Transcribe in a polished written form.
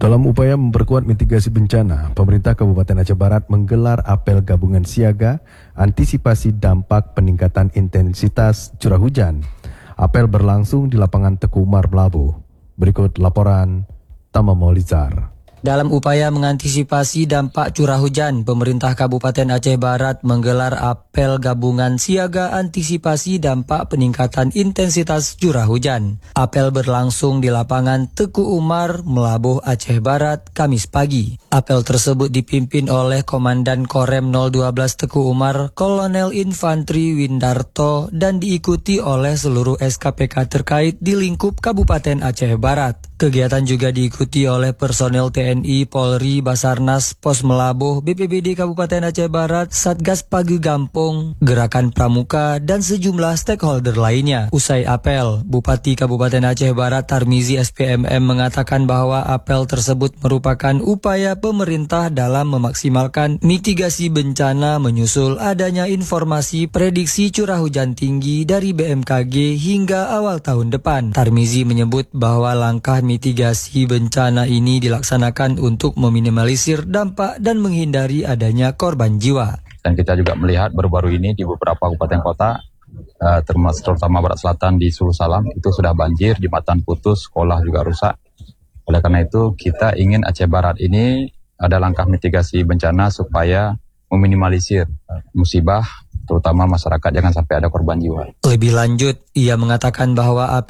Dalam upaya memperkuat mitigasi bencana, pemerintah Kabupaten Aceh Barat menggelar apel gabungan siaga antisipasi dampak peningkatan intensitas curah hujan. Apel berlangsung di lapangan Teku Umar Melabuh. Berikut laporan Tama Maulizar. Dalam upaya mengantisipasi dampak curah hujan, pemerintah Kabupaten Aceh Barat menggelar apel gabungan siaga antisipasi dampak peningkatan intensitas curah hujan. Apel berlangsung di lapangan Teku Umar, Melabuh, Aceh Barat, Kamis pagi. Apel tersebut dipimpin oleh Komandan Korem 012 Teku Umar, Kolonel Infantri Windarto, dan diikuti oleh seluruh SKPK terkait di lingkup Kabupaten Aceh Barat. Kegiatan juga diikuti oleh personel TNI, Polri, Basarnas, Pos Melabuh, BPBD Kabupaten Aceh Barat, Satgas Pagi Gampung, Gerakan Pramuka, dan sejumlah stakeholder lainnya. Usai apel, Bupati Kabupaten Aceh Barat Tarmizi SPMM mengatakan bahwa apel tersebut merupakan upaya pemerintah dalam memaksimalkan mitigasi bencana menyusul adanya informasi prediksi curah hujan tinggi dari BMKG hingga awal tahun depan. Tarmizi menyebut bahwa langkah mitigasi bencana ini dilaksanakan untuk meminimalisir dampak dan menghindari adanya korban jiwa. Dan kita juga melihat baru-baru ini di beberapa kabupaten kota, terutama Barat Selatan di Sulu Salam, itu sudah banjir, jembatan putus, sekolah juga rusak. Oleh karena itu kita ingin Aceh Barat ini ada langkah mitigasi bencana supaya meminimalisir musibah, terutama masyarakat jangan sampai ada korban jiwa. Lebih lanjut, ia mengatakan bahwa